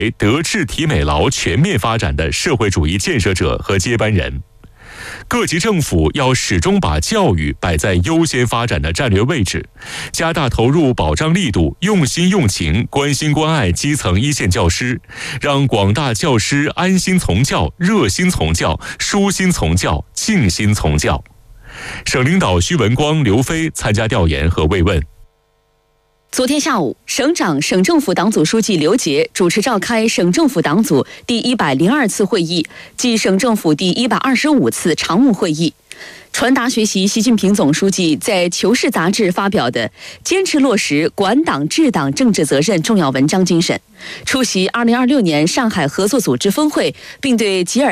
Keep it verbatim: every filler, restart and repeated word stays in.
德智体美劳全面发展的社会主义建设者和接班人。各级政府要始终把教育摆在优先发展的战略位置，加大投入保障力度，用心用情关心关爱基层一线教师，让广大教师安心从教、热心从教、舒心从教、静心从教。省领导徐文光、刘飞参加调研和慰问。 昨天下午，省长、省政府党组书记刘杰主持召开省政府党组第一百零二次会议暨省政府第一百二十五次常务会议，传达学习习近平总书记在《求是》杂志发表的坚持落实管党治党政治责任重要文章精神，出席二零二六年上海合作组织峰会，并对吉尔